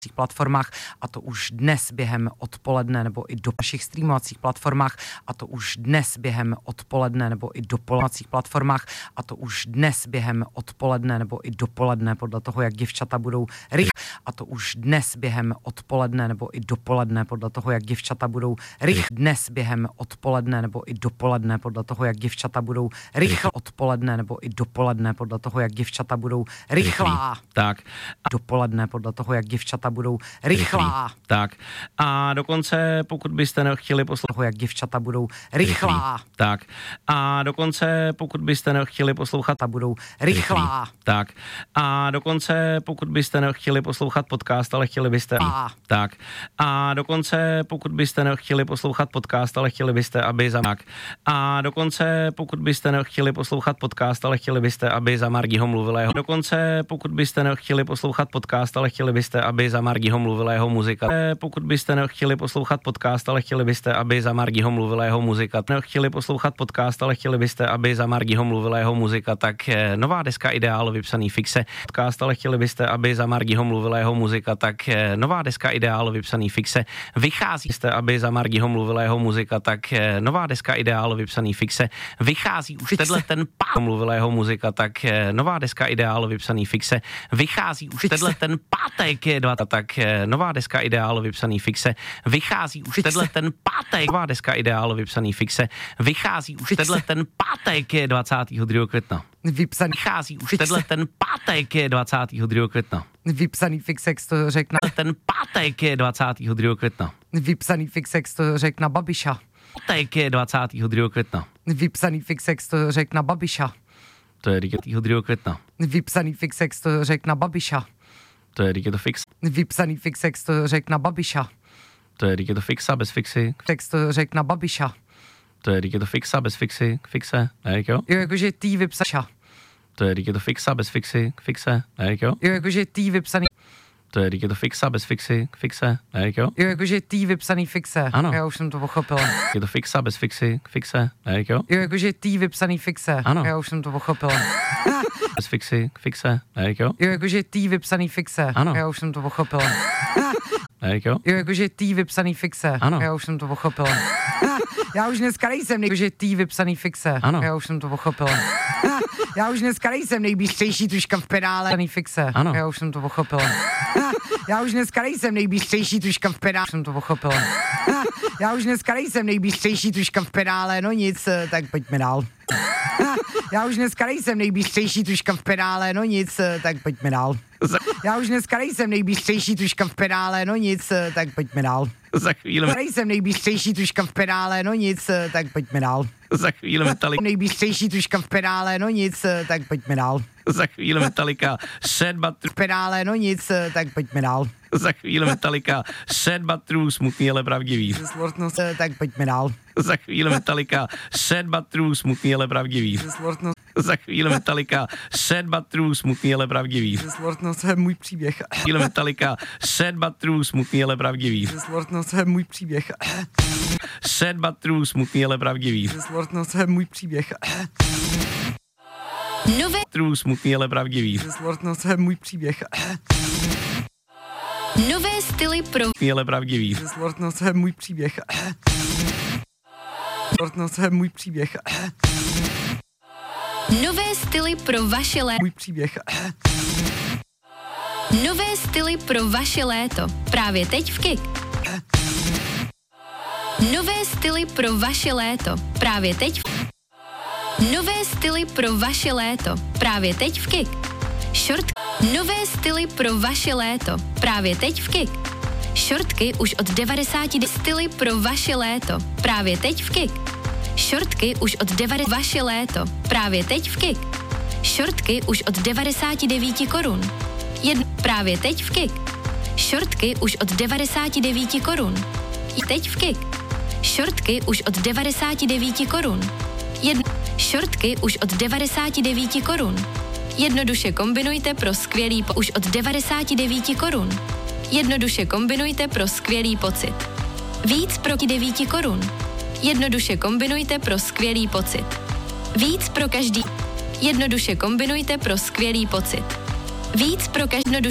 platformách, a to už dnes během odpoledne nebo i do našich streamovacích platformách, a to už dnes během odpoledne nebo i dopolednacích platformách, a to už dnes během odpoledne nebo i dopoledne podle toho, jak děvčata budou rychle, a to už dnes během odpoledne nebo i dopoledne podle toho, jak děvčata budou rychle, dnes během odpoledne nebo i dopoledne podle toho, jak děvčata budou rychle, odpoledne nebo i dopoledne podle toho, jak děvčata budou rychlá. Tak. Dopoledne podle toho, jak děvčata budou rychlá. Tak. A dokonce, pokud byste nechtěli poslouchat, jak děvčata budou rychlá. Tak. A dokonce, pokud byste nechtěli poslouchat, budou rychlá. Tak. A dokonce, pokud byste nechtěli poslouchat podcast, ale chtěli byste tak. A dokonce, pokud byste nechtěli poslouchat podcast, ale chtěli byste, aby za tak. A dokonce, pokud byste nechtěli poslouchat podcast, ale chtěli byste, aby za Margího mluvila dokonce, pokud byste nechtěli poslouchat podcast, ale chtěli byste, aby za Margího mluvila jeho muzika. Pokud byste nechtěli poslouchat podcast, ale chtěli byste, aby za Margího mluvila jeho muzika. Nechtěli poslouchat podcast, ale chtěli byste, aby za Margího mluvila jeho muzika. Tak nová deska Ideál vypsaný Fixe. Podcast, ale chtěli byste, aby za Margího mluvila jeho muzika. Tak nová deska Ideál vypsaný Fixe. Vychází jste, aby za Margího mluvila jeho muzika. Tak nová deska Ideál vypsaný Fixe. Vychází už tenhle ten mluvila jeho muzika. Tak nová deska Ideál vypsaný Fixe. Vychází už tenhle ten pátek je 2, tak nová deska Ideál vypsaný Fixe. Vychází už tenhle ten pátek. Nová deska Ideál vypsaný Fixe. Vychází už tenhle ten pátek je 22. května. Vychází už tenhle ten pátek je 22. května. Vypsaný Fixex to řekne. Ten pátek je 22. května. Vypsaný Fixex to řekne Babiša. Pátek je 22. května. Vypsaný Fixex to řekne Babiša. To je 22. května. Vypsaný Fixex to řekne Babiša. To je to fix. Vypsaný Fixex to řekne Babiša. To je to fixa bez fixy. Fix to řekne Babiša. To je to fixa bez fixy. Fixe, ne, jo? Jo, jakože ty vypsaša. To je to fixa bez fixy. Fixe, ne, jo? Jo, jakože ty vypsaný. To je to fixa bez fixy. Fixe, ne, jo? Jo, jakože ty vypsaný fixe. Ano. Já už jsem to pochopila. Je to fixa bez fixy. Fixe, ne, jo? Jo, jakože ty vypsaný fixe. Ano. Já už jsem to pochopila. Bez fixy. Fixe, ne, jo? Jo, jakože ty vypsaný fixe. Ano. Já už jsem to pochopila. Ne, jo? Jo, jakože ty vypsaný fixe. Ano. Já už jsem to pochopila. Já už dneska nejsem jakože ty vypsaný fixe. Ano. Já už jsem to pochopila. Já už dneska nejsem nejbystřejší tuška v pedále. Fixe. Ano. Já už jsem to pochopila. Já už dneska nejsem nejbystřejší tuška v pedále. Jsem to pochopila. Já už dneska nejsem nejbystřejší tuška v pedále. No nic, tak pojďme dál. Já už dneska nejsem nejbystřejší tuška v pedále. No nic, tak pojďme dál. Já už dneska nejsem nejbystřejší tuška v pedále. No nic, tak pojďme dál. Za chvíli Nejsem nejbystřejší tuška v pedále. No nic, tak pojďme dál. Za chvíli Metallica. Nejbystřejší tuška v pedále. No nic, tak pojďme dál. Za chvíli Metallica. Sad but true. V pedále. No nic, tak pojďme dál. Za chvíli Metallica. Sad but true, smutný, ale pravdivý. Tak pojďme dál. Za chvíli Metallica. Sad but true, smutný, ale pravdivý. Za chvíli Metallica. Sad but true, smutný, ale pravdivý. To je můj příběh. Za chvíli Metallica. Sad but true, smutný, ale pravdivý. To je můj příběh. Sad but true, smutný, ale pravdivý. To je můj příběh. Nové True, smutný, ale pravdivý. To je můj příběh. nové styly pro Smutný, ale pravdivý. To je můj příběh. To je můj příběh. nové styly pro vaše léto. Můj příběh. Nové styly pro vaše léto. Právě teď v KIK. Nové styly pro vaše léto. Právě teď v... Nové styly pro vaše léto. Právě teď v KIK. Short. Nové styly pro vaše léto. Právě teď v KIK. Shortky už od 90 styly pro vaše léto. Právě teď v KIK. Shortky už od 90 vaše léto. Právě teď v KIK. Shortky už od 99 korun. Právě teď v KIK. Shortky už od 99 korun. Teď v KIK. Shortky už od 99 korun. Shortky už od 99 korun. Jednoduše kombinujte pro skvělý už od 99 korun. Jednoduše kombinujte pro skvělý pocit. Víc pro 9 korun. Jednoduše kombinujte pro skvělý pocit. Víc pro každý. Jednoduše kombinujte pro skvělý pocit. Víc pro každý.